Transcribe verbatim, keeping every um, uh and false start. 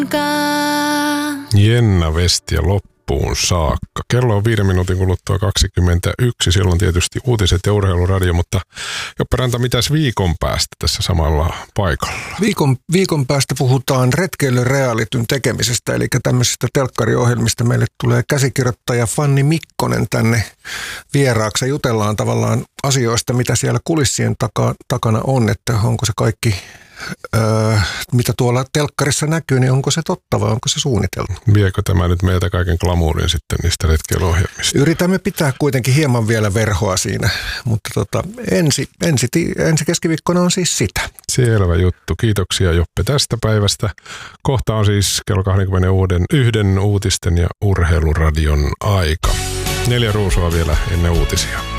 Jenna Vestia loppuun saakka. Kello on viiden minuutin kuluttua kaksikymmentäyksi. Silloin tietysti uutiset ja urheiluradio, mutta Joppe-Ranta, mitäs viikon päästä tässä samalla paikalla? Viikon, viikon päästä puhutaan retkeilyrealityn tekemisestä, eli tämmöisistä telkkariohjelmista. Meille tulee käsikirjoittaja Fanni Mikkonen tänne vieraaksi. Jutellaan tavallaan asioista, mitä siellä kulissien taka, takana on, että onko se kaikki... Öö, mitä tuolla telkkarissa näkyy, niin onko se totta vai onko se suunnitelma? Viekö tämä nyt meiltä kaiken glamourin sitten niistä retkeiluohjelmista? Yritämme pitää kuitenkin hieman vielä verhoa siinä, mutta tota, ensi, ensi, ensi keskiviikkona on siis sitä. Selvä juttu. Kiitoksia Joppe tästä päivästä. Kohta on siis kello kaksikymmentäyksi uutisten ja urheiluradion aika. Neljä ruusua vielä ennen uutisia.